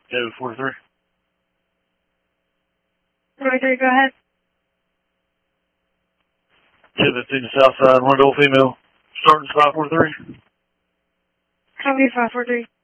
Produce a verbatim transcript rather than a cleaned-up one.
Go four three. forty-three, go ahead. ten fifteen to Southside, one adult female. Starting five four three. Copy five four three.